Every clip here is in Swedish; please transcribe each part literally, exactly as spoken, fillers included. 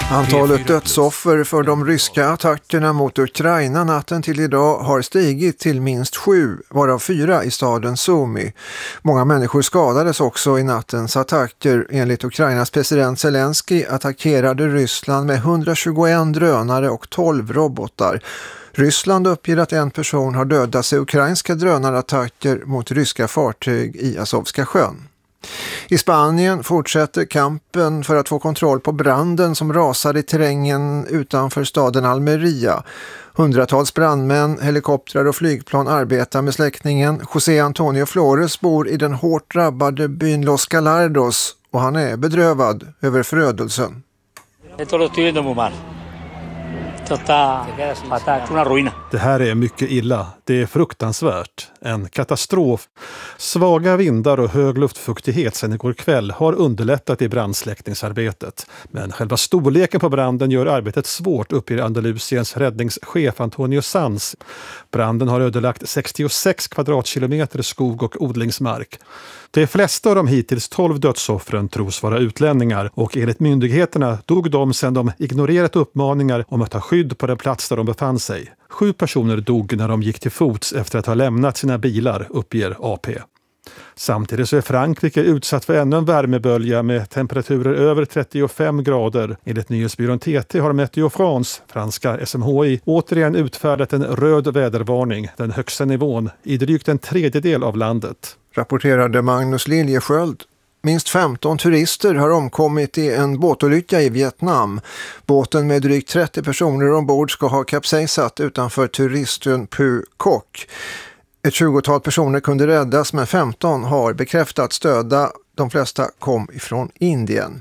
Antalet dödsoffer för de ryska attackerna mot Ukraina natten till idag har stigit till minst sju, varav fyra i staden Sumy. Många människor skadades också i nattens attacker. Enligt Ukrainas president Zelensky attackerade Ryssland med hundratjugoen drönare och tolv robotar. Ryssland uppger att en person har dödats i ukrainska drönarattacker mot ryska fartyg i Azovska sjön. I Spanien fortsätter kampen för att få kontroll på branden som rasade i terrängen utanför staden Almeria. Hundratals brandmän, helikoptrar och flygplan arbetar med släckningen. José Antonio Flores bor i den hårt drabbade byn Los Galardos och han är bedrövad över förödelsen. Det här är mycket illa. Det är fruktansvärt. En katastrof. Svaga vindar och hög luftfuktighet sedan igår kväll har underlättat i brandsläckningsarbetet. Men själva storleken på branden gör arbetet svårt, uppger Andalusiens räddningschef Antonio Sanz. Branden har ödelagt sextiosex kvadratkilometer skog och odlingsmark. De flesta av de hittills tolv dödsoffren tros vara utlänningar och enligt myndigheterna dog de sedan de ignorerat uppmaningar om att ta skydd på den plats där de befann sig. Sju personer dog när de gick till fots efter att ha lämnat sina bilar, uppger A P. Samtidigt så är Frankrike utsatt för ännu en värmebölja med temperaturer över trettiofem grader. Enligt nyhetsbyrån T T har Meteo France, franska S M H I, återigen utfärdat en röd vädervarning, den högsta nivån, i drygt en tredjedel av landet. Rapporterade Magnus Liljesköld. Minst femton turister har omkommit i en båtolycka i Vietnam. Båten med drygt trettio personer ombord ska ha kapsejsat utanför turistön Phu Quoc. Ett tjugotal personer kunde räddas men femton har bekräftats döda. De flesta kom ifrån Indien.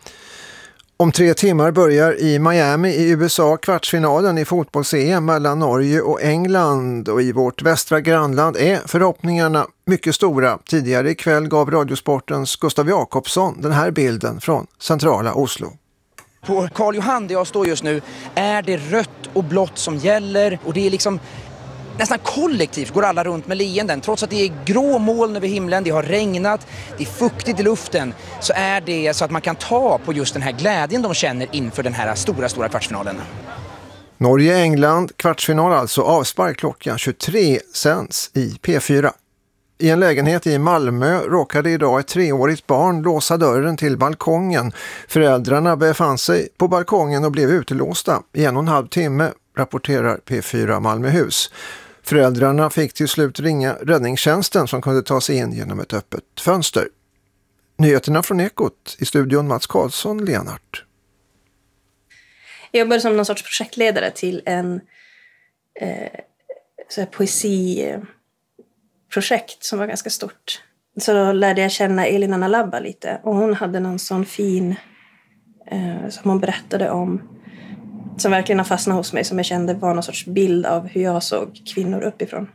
Om tre timmar börjar i Miami i U S A kvartsfinalen i fotbolls-E M mellan Norge och England, och i vårt västra grannland är förhoppningarna mycket stora. Tidigare ikväll gav Radiosportens Gustav Jakobsson den här bilden från centrala Oslo. På Karl Johan där jag står just nu är det rött och blått som gäller, och det är liksom nästan kollektivt går alla runt med leenden. Trots att det är grå moln över himlen, det har regnat, det är fuktigt i luften, så är det så att man kan ta på just den här glädjen de känner inför den här stora, stora kvartsfinalen. Norge-England, kvartsfinal alltså, avspark klockan tjugotre sänds i P fyra. I en lägenhet i Malmö råkade idag ett treårigt barn låsa dörren till balkongen. Föräldrarna befann sig på balkongen och blev utelåsta i en och en halv timme, rapporterar P fyra Malmöhus. Föräldrarna fick till slut ringa räddningstjänsten som kunde ta sig in genom ett öppet fönster. Nyheterna från Ekot, i studion Mats Karlsson, Lenart. Jag jobbade som någon sorts projektledare till en eh, så här poesiprojekt som var ganska stort. Så då lärde jag känna Elina Nalabba lite, och hon hade någon sån fin eh, som hon berättade om, som verkligen har fastnat hos mig, som jag kände var någon sorts bild av hur jag såg kvinnor uppifrån.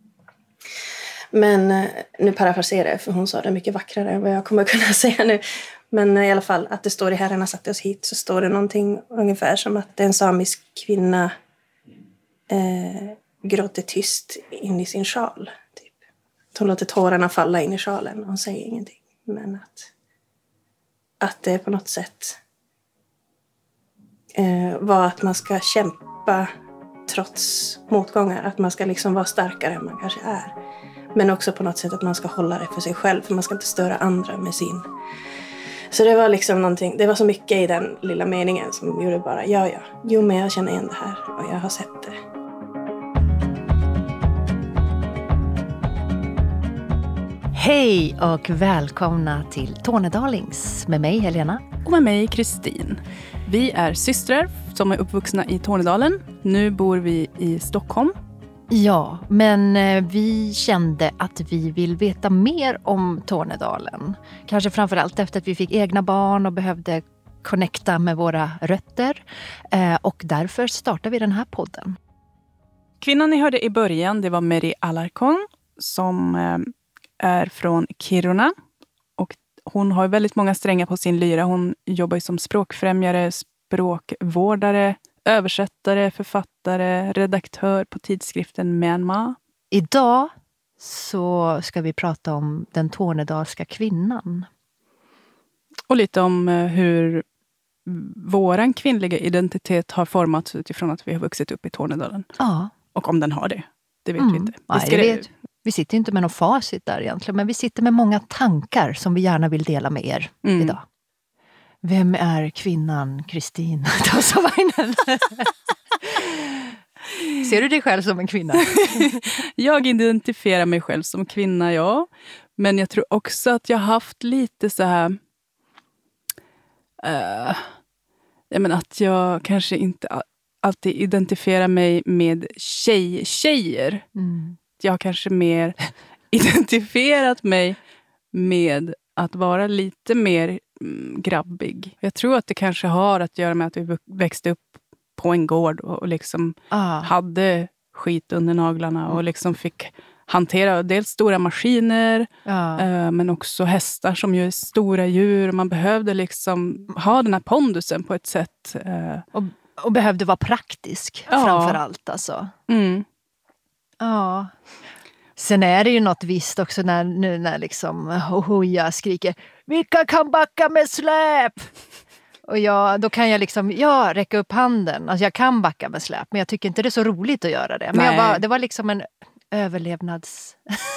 Men eh, nu parafraserar jag, för hon sa det mycket vackrare än vad jag kommer kunna säga nu. Men eh, i alla fall, att det står i Herren har satt oss hit, så står det någonting ungefär som att en samisk kvinna eh, gråter tyst in i sin sjal. Typ. Hon låter tårarna falla in i sjalen och hon säger ingenting. Men att, att det på något sätt Eh, var att man ska kämpa trots motgångar. Att man ska liksom vara starkare än man kanske är. Men också på något sätt att man ska hålla det för sig själv. För man ska inte störa andra med sin. Så det var liksom någonting. Det var så mycket i den lilla meningen som gjorde bara, ja ja. Jo, men jag känner igen det här och jag har sett det. Hej och välkomna till Tornedalings med mig Helena. Och med mig Kristin. Vi är systrar som är uppvuxna i Tornedalen. Nu bor vi i Stockholm. Ja, men vi kände att vi vill veta mer om Tornedalen. Kanske framförallt efter att vi fick egna barn och behövde connecta med våra rötter. Och därför startar vi den här podden. Kvinnan ni hörde i början, det var Meri Alarcon som är från Kiruna. Och hon har väldigt många strängar på sin lyra. Hon jobbar som språkfrämjare, språkvårdare, översättare, författare, redaktör på tidskriften Myanmar. Idag så ska vi prata om den tornedalska kvinnan. Och lite om hur våran kvinnliga identitet har formats utifrån att vi har vuxit upp i Tornedalen. Ja. Och om den har det, det vet Mm. vi inte. Vi, Nej, ska det det... vet. vi sitter inte med någon facit där egentligen, men vi sitter med många tankar som vi gärna vill dela med er Mm. idag. Vem är kvinnan Kristin Tossavainen? Ser du dig själv som en kvinna? Jag identifierar mig själv som kvinna, ja. Men jag tror också att jag har haft lite så här... Uh, jag menar att jag kanske inte alltid identifierar mig med tjej-tjejer. Mm. Jag har kanske mer identifierat mig med att vara lite mer mm, grabbig. Jag tror att det kanske har att göra med att vi växte upp på en gård och, och liksom Ah. hade skit under naglarna och liksom fick hantera dels stora maskiner Ja. eh, men också hästar som ju är stora djur. Man behövde liksom ha den här pondusen på ett sätt. Eh. Och, och behövde vara praktisk Ja. framför allt. Alltså. Mm. Ja. Sen är det ju något visst också när, nu när liksom Hoja skriker vilka kan backa med släp? Och jag, då kan jag liksom, ja, räcka upp handen. Alltså jag kan backa med släp, men jag tycker inte det är så roligt att göra det. Men jag Nej. var, det var liksom en överlevnads...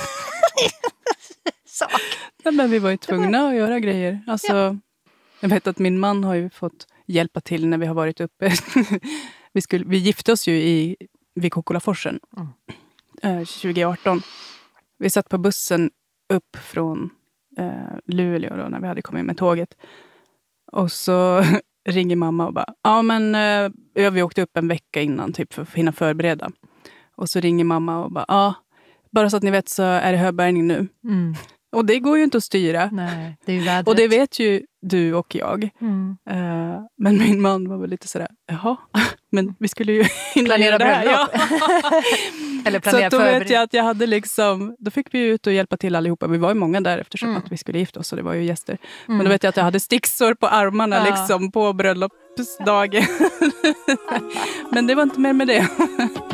sak. Nej, men vi var ju tvungna att göra grejer. Alltså, Ja. Jag vet att min man har ju fått hjälpa till när vi har varit uppe. vi, skulle, vi gifte oss ju i, vid Kokkolaforsen Mm. eh, tjugo arton. Vi satt på bussen upp från eh, Luleå då, när vi hade kommit med tåget. Och så ringer mamma och bara, ja men eh, vi åkte upp en vecka innan typ för att hinna förbereda. Och så ringer mamma och bara, ja, bara så att ni vet så är det höbärgning nu. Mm. Och det går ju inte att styra. Nej, det är ju vädret. Och det vet ju du och jag. Mm. Uh, men min man var väl lite sådär, jaha, men vi skulle ju hinna Planera göra det här. bröllop. Ja. Eller Så planera att då vet förbered- jag att jag hade liksom, då fick vi ju ut och hjälpa till allihopa. Vi var ju många där eftersom Mm. att vi skulle gifta oss och det var ju gäster. Mm. Men då vet jag att jag hade sticksor på armarna Ja. liksom på bröllopsdagen. Men det var inte mer med det.